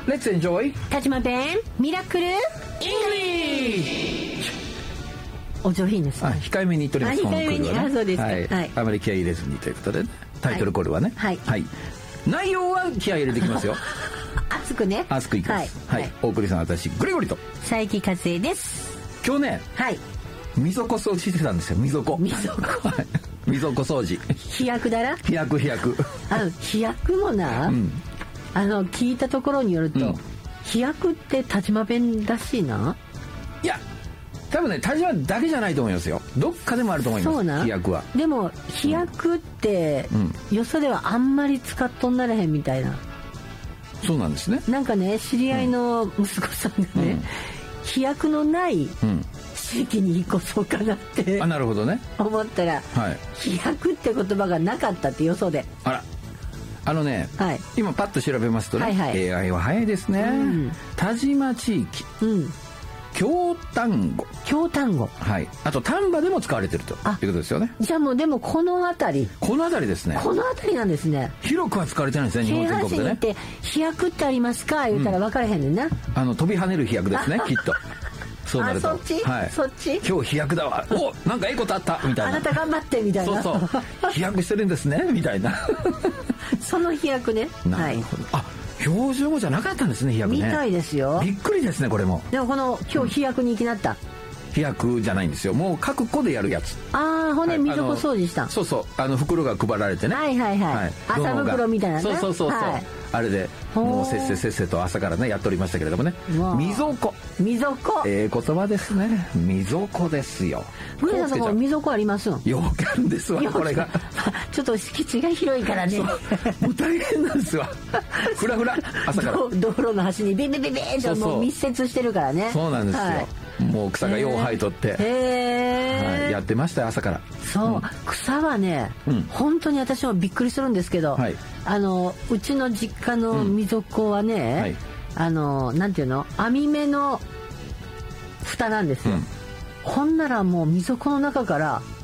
Let's enjoy 田島弁ミラクルイングリッシュ。お上品ですね。 控えめに言っております。 控えめに、そうですか、はい、 あまり気合い入れずにということで、ね、タイトルコールはね、 はい、はい、 内容は気合い入れてきますよ。 熱くね、 熱くいきます。はい、お送りさん私グレゴリと佐伯和恵です。 今日ね、 はい、 溝子掃除してたんですよ。溝子溝子掃除。 飛躍だら。 飛躍飛躍もな、聞いたところによると、飛躍って田島弁らしいな。 いや多分ね、田島だけじゃないと思いますよ。どっかでもあると思います。そうな飛躍は。 でも飛躍って、よそではあんまり使っとんならへんみたいな。 そうなんですね。 なんかね、知り合いの息子さんがね、飛躍のない地域に引っ越そうかなって、 なるほどね、 思ったら、飛躍って言葉がなかったってよそで。 あら、今パッと調べますとね、AI は早いですね。田島地域、京丹後、あと丹波でも使われてるということですよね。 じゃあもうでもこの辺りですね。 この辺りなんですね。 広くは使われてないんですね、日本全国でね。 って飛躍ってありますか言ったら分からへんねんな。 飛び跳ねる飛躍ですね、きっと。そうなると、 そっち、そっち。 今日飛躍だわ、お、なんかいいことあったみたいな。 あなた頑張ってみたいな。 そう飛躍してるんですねみたいな。 その飛躍ね。 なるほど。標準語じゃなかったんですね、飛躍ね。 みたいですよ。 びっくりですね、これも。 でもこの今日飛躍に行きなった。 飛躍じゃないんですよ。もう各個でやるやつ。 ほんで溝子掃除した。 そう袋が配られてね。 朝袋みたいなね。 そう。あれでもうせっせと朝からねやっておりましたけれどもね。溝子。言葉ですね。溝子ですよ。 古田さんも溝子ありますの？ よくあるんですわ、これが。 ちょっと敷地が広いからね。 もう大変なんですわ。ふら朝から。 道路の端にビビビビーともう密接してるからね。 そうなんですよ。もう草がよう生えとってやってましたよ、朝から。 そう、草はね、本当に私もびっくりするんですけど、うちの実家の溝子はね、なんていうの、網目の蓋なんですよ。ほんならもう溝子の中から